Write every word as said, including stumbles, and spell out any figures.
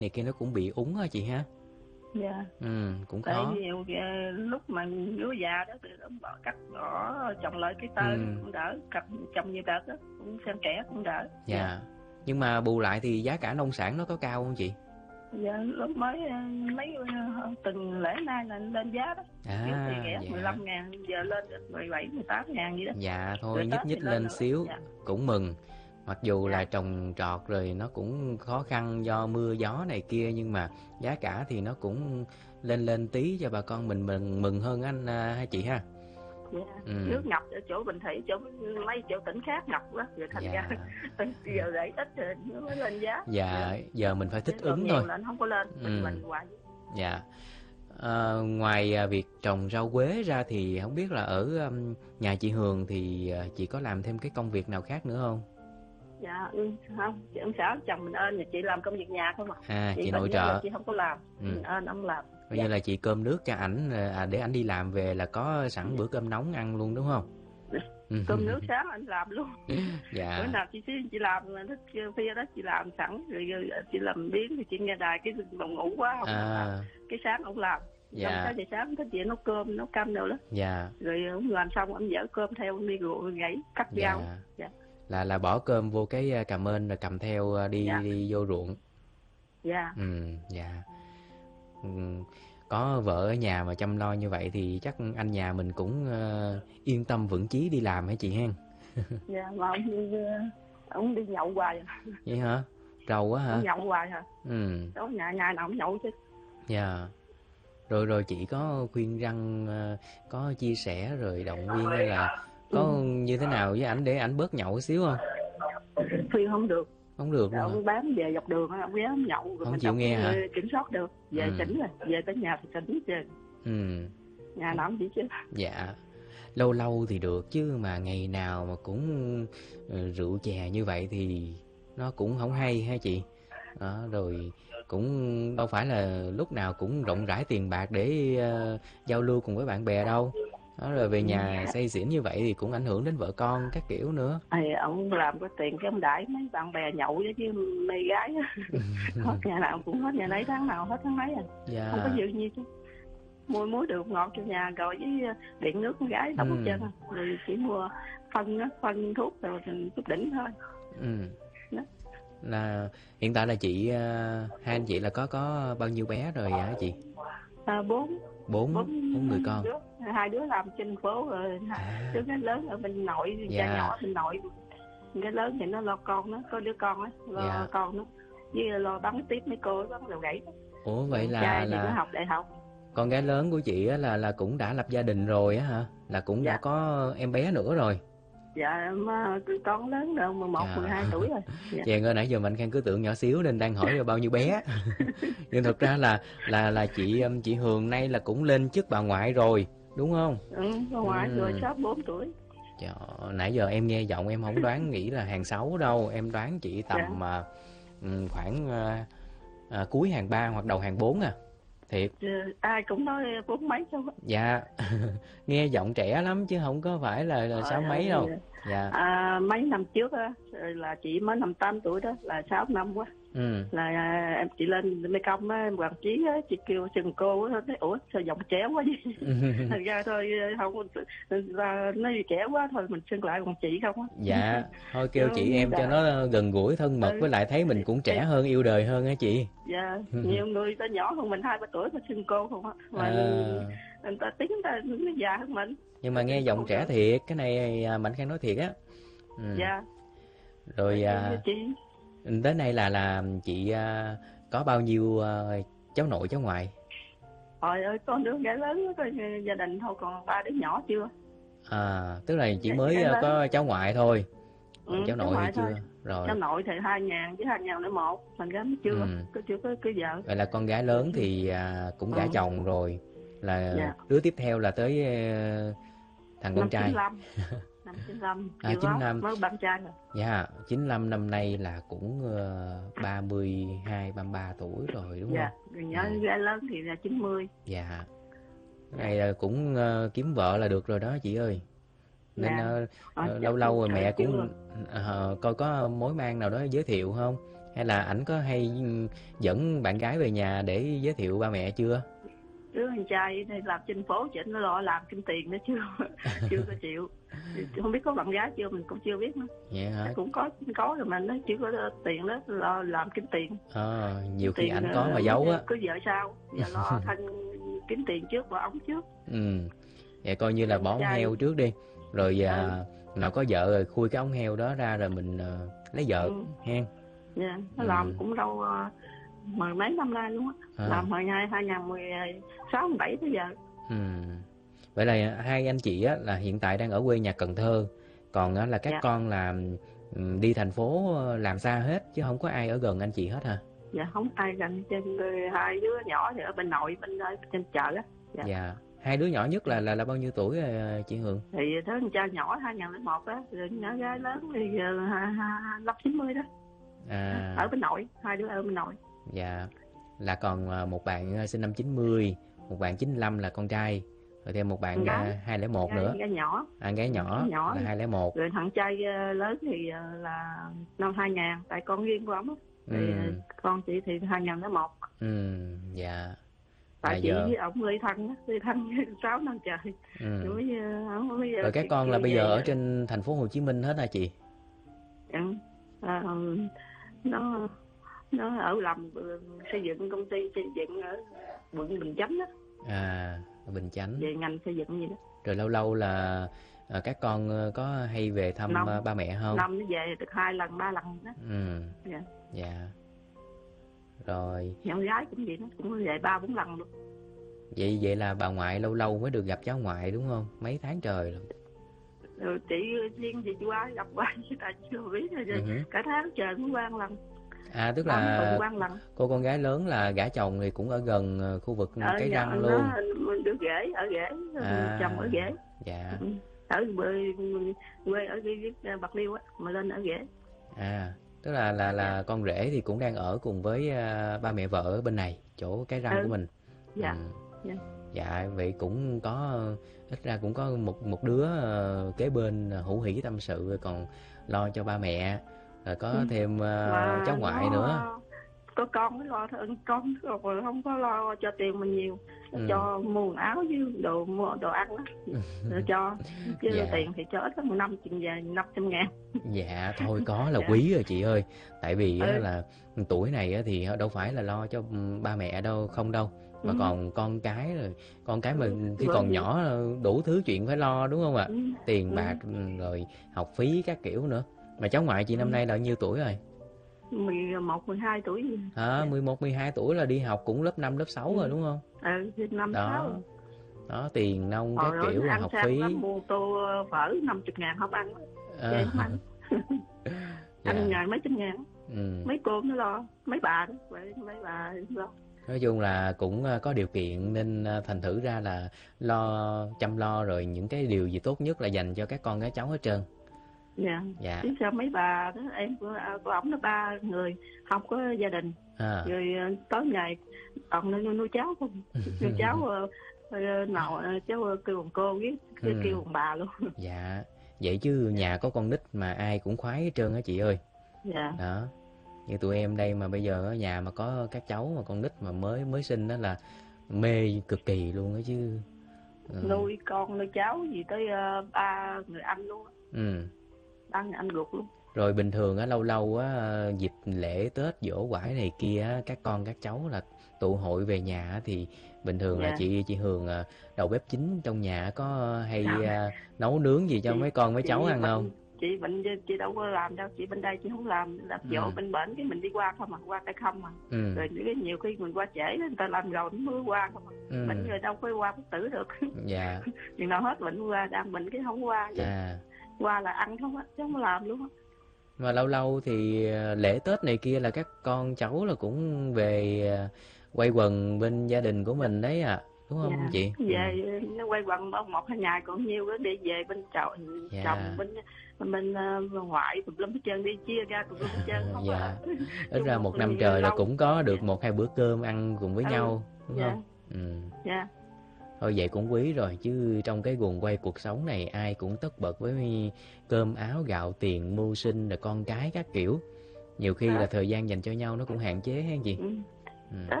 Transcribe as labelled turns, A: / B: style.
A: này kia nó cũng bị úng hả chị ha?
B: Dạ.
A: Ừ, cũng
B: Tại
A: khó.
B: nhiều uh, lúc mà lúa già đó thì ông bỏ cắt bỏ trồng lại cái tơ
A: Ừ.
B: cũng đỡ, cặp trồng nhiều đợt đó cũng xen kẽ cũng đỡ.
A: Dạ.
B: Dạ.
A: Nhưng mà bù lại thì giá cả nông sản nó có cao không chị?
B: Dạ, lúc mới mấy từng lễ nay là lên giá đó.
A: À,
B: Trước thì rẻ
A: dạ.
B: mười lăm ngàn, giờ lên được mười bảy, mười tám ngàn gì đó.
A: Dạ thôi,
B: Rồi
A: nhích
B: Tết
A: nhích
B: thì
A: lên
B: nữa.
A: xíu,
B: Dạ.
A: cũng mừng. Mặc dù
B: Dạ.
A: là trồng trọt rồi nó cũng khó khăn do mưa gió này kia, nhưng mà giá cả thì nó cũng lên lên tí cho bà con mình mừng mừng hơn anh à, hai chị ha.
B: Dạ.
A: Ừ.
B: Nước ngập ở chỗ Bình Thủy, chỗ mấy chỗ tỉnh khác ngập quá, rồi thành
A: Dạ.
B: ra giờ để ít rồi nó mới lên giá.
A: Dạ, giờ mình phải thích
B: Chứ còn
A: ứng
B: nhiều
A: thôi.
B: là nó không có lên, mình
A: Ừ.
B: mình hoài.
A: Dạ. À, ngoài à, việc trồng rau quế ra thì không biết là ở um, nhà chị Hường thì à, chị có làm thêm cái công việc nào khác nữa không?
B: Dạ, ừ, không, chị ông xã chồng mình ơn, chị làm công việc nhà không à.
A: À,
B: Chị
A: chị
B: bệnh
A: nội
B: nhân là
A: trợ.
B: chị không có làm,
A: Ừ.
B: mình ơn ông làm.
A: Coi
B: Dạ.
A: như là chị cơm nước cho ảnh à, để ảnh đi làm về là có sẵn bữa cơm nóng ăn luôn đúng không?
B: Cơm nước sáng anh làm luôn.
A: Dạ.
B: Bữa nào chị chị làm thức khuya đó chị làm sẵn rồi, rồi chị làm biến thì chị nghe đài cái phòng ngủ quá không
A: À.
B: làm. Cái sáng ông làm.
A: Dạ.
B: Năm sáu giờ sáng thức chị nấu cơm nấu canh đâu đó.
A: Dạ.
B: Rồi ông làm xong ông dỡ cơm theo ông đi ruộng gãy cắt
A: Dạ.
B: rau. Dạ.
A: Là là bỏ cơm vô cái cà mên rồi cầm theo đi
B: Dạ.
A: đi vô ruộng.
B: Dạ.
A: Ừ, dạ. Ừ, có vợ ở nhà mà chăm lo như vậy thì chắc anh nhà mình cũng uh, yên tâm vững chí đi làm hả chị hen?
B: Dạ, mà ông đi, ông đi nhậu hoài.
A: Vậy hả? Rầu quá hả?
B: Ông nhậu hoài hả?
A: Ừ.
B: Đó, nhà nhà nào ông nhậu chứ.
A: Dạ. Rồi rồi chị có khuyên răng, uh, có chia sẻ rồi động viên hay là có ừ. như thế nào với ảnh để ảnh bớt nhậu xíu không?
B: Khuyên không được.
A: Không được luôn hả?
B: Ông bám về dọc đường, ông ghé ông nhậu rồi
A: không
B: mình
A: chịu nghe hả?
B: kiểm soát được. Về ừ. chỉnh rồi, về tới nhà thì chỉnh chứ.
A: Ừ.
B: Nhà nào gì chứ.
A: Dạ. Lâu lâu thì được chứ mà ngày nào mà cũng uh, rượu chè như vậy thì nó cũng không hay ha chị. Đó, rồi cũng đâu phải là lúc nào cũng rộng rãi tiền bạc để uh, giao lưu cùng với bạn bè đâu. Đó, rồi về nhà say xỉn như vậy thì cũng ảnh hưởng đến vợ con các kiểu nữa.
B: Thì ông làm có tiền cái ông đãi mấy bạn bè nhậu với chứ mê gái hết nhà nào cũng hết nhà nấy, tháng nào hết tháng mấy à.
A: Dạ.
B: Không có dự gì chứ. Mua muối được ngọt cho nhà rồi với điện nước con gái đóng hết trơn, rồi chỉ mua phân á, phân thuốc rồi chút đỉnh thôi.
A: Ừ.
B: Đó.
A: Là hiện tại là chị uh, hai anh chị là có có bao nhiêu bé rồi hả chị?
B: À, bốn
A: bốn bốn người con.
B: Đứa, hai đứa làm trên phố rồi, à. Đứa cái lớn ở bên nội,
A: dạ.
B: cha nhỏ bên nội, cái lớn thì nó lo con nó, có đứa con á lo dạ. con nó với lo bắn tiếp mấy cô bắn đầu gãy.
A: Ủa vậy là
B: trai
A: là
B: thì nó học đại học.
A: Con gái lớn của chị á là là cũng đã lập gia đình rồi á hả? Là cũng dạ. đã có em bé nữa rồi.
B: Dạ, mà con lớn rồi, mười một, mười hai tuổi rồi. Dạ.
A: Chàng ơi, nãy giờ Mạnh Khang cứ tưởng nhỏ xíu nên đang hỏi là bao nhiêu bé. Nhưng thật ra là là là chị chị Hường nay là cũng lên chức bà ngoại rồi, đúng không?
B: Ừ, bà ngoại ừ. rồi sáu bốn tuổi.
A: Trời, nãy giờ em nghe giọng em không đoán nghĩ là hàng sáu đâu, em đoán chị tầm dạ. uh, khoảng uh, uh, cuối hàng ba hoặc đầu hàng bốn à. Thiệt.
B: Ừ, ai cũng nói bốn mấy thôi.
A: Dạ. Nghe giọng trẻ lắm chứ không có phải là, là sáu mấy đâu. Dạ.
B: À, mấy năm trước á là chị mới năm tám tuổi đó, là sáu năm quá. Ừ. Là em chị lên Mê Công á, em Hoàng Chí á, chị kêu chừng cô á, thấy ủa sao giọng trẻ quá vậy. Thành ra thôi không, là nó trẻ quá thôi mình xưng lại còn chị không á.
A: Dạ, thôi kêu chị em cho nó gần gũi thân mật, với lại thấy mình cũng trẻ hơn, yêu đời hơn á chị.
B: Dạ, nhiều người ta nhỏ hơn mình hai ba tuổi mà xưng cô không á, mà à. người ta tính ta nó già hơn mình.
A: Nhưng mà nghe giọng trẻ thiệt, cái này Mạnh Khang nói thiệt á. Ừ.
B: Dạ.
A: Rồi à, chị tới nay là là chị à, có bao nhiêu à, cháu nội cháu ngoại?
B: Trời ơi, con đứa gái lớn có gia đình thôi, còn ba đứa nhỏ chưa.
A: À, tức là chị mới có cháu ngoại thôi.
B: Ừ,
A: cháu nội thì chưa.
B: Thôi.
A: Rồi.
B: Cháu nội thì hai ngàn với hai ngàn nữa một, thành ra mới chưa, ừ. chưa có cưới vợ.
A: Vậy là con gái lớn thì à, cũng gả ừ. chồng rồi. Là dạ. Đứa tiếp theo là tới uh, thằng con trai.
B: Năm chín lăm.
A: À, chín lăm.
B: Mới bạn trai rồi.
A: Dạ, chín lăm năm nay là cũng uh, ba mươi hai, ba mươi ba tuổi rồi đúng
B: dạ.
A: không?
B: Dạ, nhỏ ừ. gái lớn thì là chín mươi.
A: Dạ. Này là cũng uh, kiếm vợ là được rồi đó chị ơi. Nên dạ. uh, à, lâu lâu rồi mẹ cũng uh, coi có mối mang nào đó giới thiệu không? Hay là ảnh có hay dẫn bạn gái về nhà để giới thiệu ba mẹ chưa?
B: Đứa anh trai này làm trên phố chị nó lo làm kinh tiền nữa chưa chưa có chịu. Không biết có bạn gái chưa mình cũng chưa biết nữa.
A: Vậy hả?
B: Cũng có có rồi mà nó chỉ có tiền đó lo làm kiếm tiền.
A: À, nhiều khi
B: tiền
A: ảnh có mà giấu á.
B: Có vợ sao? Giờ lo thân kiếm tiền trước và ống trước.
A: Ừ. Vậy coi như là bỏ ống heo trước đi. Rồi à, ừ. nào có vợ rồi khui cái ống heo đó ra rồi mình uh, lấy vợ
B: ừ.
A: hen.
B: Dạ, nó ừ. làm cũng đâu uh, mười mấy năm nay luôn á. À. Làm hồi hai hai nghìn mười sáu mười bảy tới giờ.
A: Ừ. Vậy là hai anh chị á là hiện tại đang ở quê nhà Cần Thơ, còn á là các dạ. con là đi thành phố làm xa hết chứ không có ai ở gần anh chị hết hả?
B: Dạ không ai gần, trên hai đứa nhỏ thì ở bên nội bên trên chợ á.
A: Dạ. dạ. Hai đứa nhỏ nhất là là là bao nhiêu tuổi chị Hường?
B: Thì thế con trai nhỏ hai nghìn lẻ một á, rồi nhỏ gái lớn thì năm chín mươi đó. À. Ở bên nội, hai đứa ở bên nội.
A: Dạ. Là còn một bạn sinh năm chín mươi, một bạn chín lăm là con trai, rồi thêm một bạn hai lẻ một nữa.
B: Gái nhỏ.
A: À, gái nhỏ, nhỏ là hai lẻ một.
B: Rồi thằng trai lớn thì là năm hai nghìn, tại con riêng của ông á. Thì ừ. con chị thì hai nghìn lẻ một.
A: Ừ, dạ.
B: Tại chị giờ... với ổng ly thân á, ly thân sáu năm trời.
A: Ừ.
B: Rồi,
A: bây giờ rồi các con là bây giờ ở trên thành phố Hồ Chí Minh hết hả chị?
B: Ừ. À, nó nó ở làm xây dựng, công ty xây dựng ở quận Bình Chánh đó.
A: À, ở Bình Chánh.
B: Về ngành xây dựng gì đó.
A: Rồi lâu lâu là à, các con có hay về thăm năm, ba mẹ không?
B: Năm nó về được hai lần ba lần đó.
A: Ừ.
B: Dạ.
A: Dạ. Rồi.
B: Nhỏ gái cũng vậy đó, cũng về ba bốn lần luôn.
A: Vậy vậy là bà ngoại lâu lâu mới được gặp cháu ngoại đúng không? Mấy tháng trời rồi.
B: Ừ, chị riêng chị qua gặp qua chứ ta chưa biết rồi. Uh-huh. Cả tháng trời cũng qua một lần.
A: À, tức là cô con gái lớn là gả chồng thì cũng ở gần khu vực ở Cái Răng luôn.
B: Mình được rể, ở rể, à, chồng ở rể.
A: Dạ.
B: Ở quê ở cái Bạc Liêu á, mà lên ở rể.
A: À, tức là là là dạ. Con rể thì cũng đang ở cùng với uh, ba mẹ vợ ở bên này, chỗ Cái Răng ừ. của mình.
B: Dạ.
A: Ừ.
B: Dạ.
A: Dạ, vậy cũng có ít ra cũng có một một đứa uh, kế bên uh, hữu hỉ tâm sự, còn lo cho ba mẹ. Rồi có ừ. thêm uh, cháu ngoại nó, nữa.
B: Có con mới lo thôi, con rồi không có lo cho tiền mình nhiều. Ừ. Cho mua quần áo với đồ mua đồ ăn đó. Rồi cho chứ dạ. tiền thì cho ít lắm năm chừng về năm trăm ngàn.
A: Dạ thôi có là dạ. quý rồi chị ơi. Tại vì ừ. là tuổi này thì đâu phải là lo cho ba mẹ đâu không đâu. Mà ừ. còn con cái rồi con cái mà khi còn gì? Nhỏ đủ thứ chuyện phải lo đúng không ạ? Ừ. Tiền ừ. bạc rồi học phí các kiểu nữa. Mà cháu ngoại chị năm ừ. nay là nhiêu tuổi rồi?
B: mười một, mười hai tuổi.
A: À, mười một, mười hai tuổi là đi học cũng lớp năm, lớp sáu ừ. rồi đúng không?
B: Ừ, năm, sáu.
A: Đó, tiền nông các kiểu là học phí.
B: Lắm, mua tô phở năm mươi ngàn không ăn. À. Không ăn. Ăn dạ. ngày mấy trăm ngàn. Ừ. Mấy cô nó lo, mấy bà đó, vậy mấy bà lo.
A: Nói chung là cũng có điều kiện nên thành thử ra là lo chăm lo rồi những cái điều gì tốt nhất là dành cho các con các cháu hết trơn.
B: Dạ. Dạ. Chứ sao mấy bà đó em của, của ổng là ba người không có gia đình. À. Rồi tối ngày ông nuôi, nuôi cháu không. Nuôi cháu nào cháu kêu bằng cô với ừ. kêu bằng bà luôn.
A: Dạ. Vậy chứ nhà có con nít mà ai cũng khoái hết trơn á chị ơi.
B: Dạ.
A: Đó. Như tụi em đây mà bây giờ ở nhà mà có các cháu mà con nít mà mới mới sinh đó là mê cực kỳ luôn á chứ.
B: Ừ. Nuôi con nuôi cháu gì tới uh, ba người anh luôn á.
A: Ừ.
B: Ba người anh ruột luôn.
A: Rồi bình thường á lâu lâu á dịp lễ Tết giỗ quải này kia á, các con các cháu là tụ hội về nhà thì bình thường dạ. là chị chị Hường đầu bếp chính trong nhà có hay dạ. nấu nướng gì cho chị, mấy con mấy cháu ăn không?
B: Chị bệnh chị đâu có làm đâu, chị bên đây chị không làm, làm dỗ ừ. bên bển cái mình đi qua không à, qua tay không à. Ừ. Rồi nhiều khi mình qua trễ người ta làm rồi mới qua không à. Ừ. Bệnh người đâu có qua bất tử được. Dạ. Chừng nào hết bệnh qua, đang bệnh cái không qua. À. Qua là ăn không á, chứ không làm luôn á.
A: Mà lâu lâu thì lễ Tết này kia là các con cháu là cũng về quay quần bên gia đình của mình đấy à, đúng không dạ. chị?
B: Về ừ. nó quay quần một hai ngày còn nhiều đó, đi về bên chồng dạ. chồng bên bên uh, ngoại tụi lâm hết trơn, đi chia ra tụi lâm hết trơn không dạ. à.
A: Ít ra một năm trời là cũng có được một hai bữa cơm ăn cùng với ừ. nhau đúng dạ. không? Ừ. Dạ. Thôi vậy cũng quý rồi, chứ trong cái guồng quay cuộc sống này ai cũng tất bật với cơm áo gạo tiền mưu sinh rồi con cái các kiểu. Nhiều khi là thời gian dành cho nhau nó cũng hạn chế hay gì.
B: Ừ.
A: Ừ.
B: Đó,